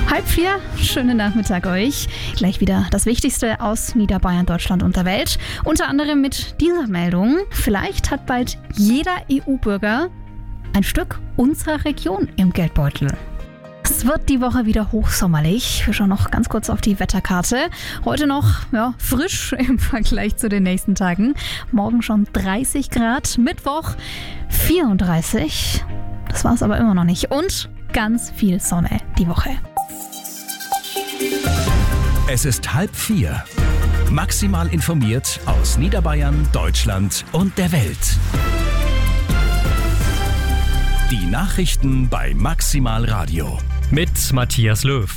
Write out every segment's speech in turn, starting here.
3:30, schönen Nachmittag euch. Gleich wieder das Wichtigste aus Niederbayern, Deutschland und der Welt. Unter anderem mit dieser Meldung. Vielleicht hat bald jeder EU-Bürger ein Stück unserer Region im Geldbeutel. Es wird die Woche wieder hochsommerlich. Wir schauen noch ganz kurz auf die Wetterkarte. Heute noch frisch im Vergleich zu den nächsten Tagen. Morgen schon 30 Grad, Mittwoch 34. Das war es aber immer noch nicht. Und ganz viel Sonne die Woche. Es ist 3:30. Maximal informiert aus Niederbayern, Deutschland und der Welt. Die Nachrichten bei Maximal Radio. Mit Matthias Löw.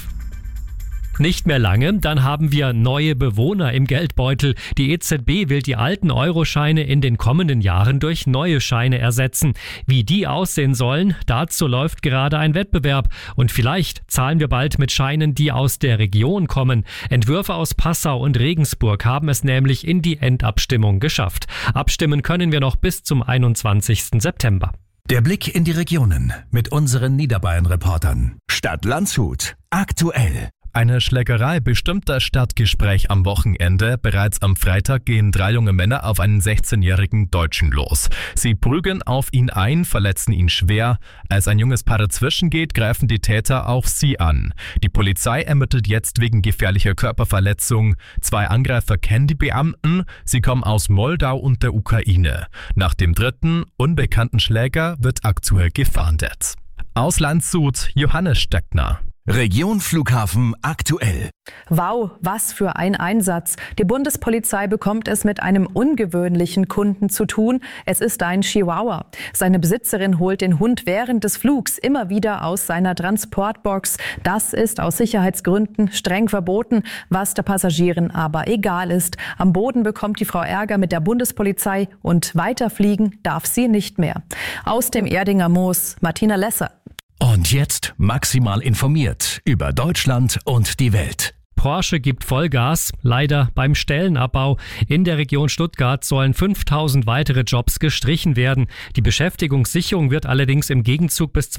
Nicht mehr lange, dann haben wir neue Bewohner im Geldbeutel. Die EZB will die alten Euroscheine in den kommenden Jahren durch neue Scheine ersetzen. Wie die aussehen sollen, dazu läuft gerade ein Wettbewerb. Und vielleicht zahlen wir bald mit Scheinen, die aus der Region kommen. Entwürfe aus Passau und Regensburg haben es nämlich in die Endabstimmung geschafft. Abstimmen können wir noch bis zum 21. September. Der Blick in die Regionen mit unseren Niederbayern-Reportern. Stadt Landshut. Aktuell. Eine Schlägerei bestimmt das Stadtgespräch am Wochenende. Bereits am Freitag gehen 3 junge Männer auf einen 16-jährigen Deutschen los. Sie prügeln auf ihn ein, verletzen ihn schwer. Als ein junges Paar dazwischen geht, greifen die Täter auch sie an. Die Polizei ermittelt jetzt wegen gefährlicher Körperverletzung. 2 Angreifer kennen die Beamten. Sie kommen aus Moldau und der Ukraine. Nach dem 3. unbekannten Schläger wird aktuell gefahndet. Aus Landshut, Johannes Steckner. Region Flughafen aktuell. Wow, was für ein Einsatz. Die Bundespolizei bekommt es mit einem ungewöhnlichen Kunden zu tun. Es ist ein Chihuahua. Seine Besitzerin holt den Hund während des Flugs immer wieder aus seiner Transportbox. Das ist aus Sicherheitsgründen streng verboten, was der Passagierin aber egal ist. Am Boden bekommt die Frau Ärger mit der Bundespolizei und weiterfliegen darf sie nicht mehr. Aus dem Erdinger Moos, Martina Lesser. Und jetzt maximal informiert über Deutschland und die Welt. Porsche gibt Vollgas, leider beim Stellenabbau. In der Region Stuttgart sollen 5000 weitere Jobs gestrichen werden. Die Beschäftigungssicherung wird allerdings im Gegenzug bis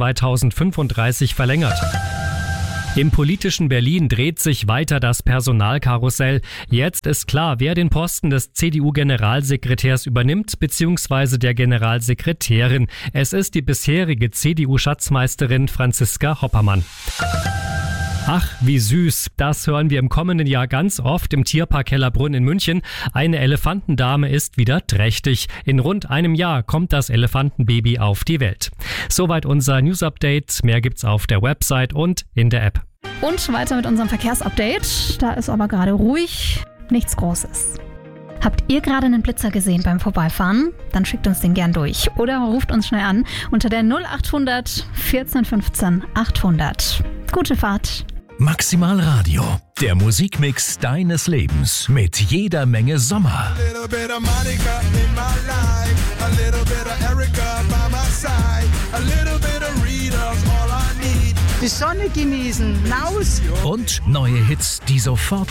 2035 verlängert. Im politischen Berlin dreht sich weiter das Personalkarussell. Jetzt ist klar, wer den Posten des CDU-Generalsekretärs übernimmt, bzw. der Generalsekretärin. Es ist die bisherige CDU-Schatzmeisterin Franziska Hoppermann. Ach, wie süß. Das hören wir im kommenden Jahr ganz oft im Tierpark Hellerbrunn in München. Eine Elefantendame ist wieder trächtig. In rund einem Jahr kommt das Elefantenbaby auf die Welt. Soweit unser News-Update. Mehr gibt's auf der Website und in der App. Und weiter mit unserem Verkehrsupdate. Da ist aber gerade ruhig, nichts Großes. Habt ihr gerade einen Blitzer gesehen beim Vorbeifahren? Dann schickt uns den gern durch oder ruft uns schnell an unter der 0800 14 15 800. Gute Fahrt. Maximal Radio, der Musikmix deines Lebens mit jeder Menge Sommer. Die Sonne genießen, raus. Und neue Hits, die sofort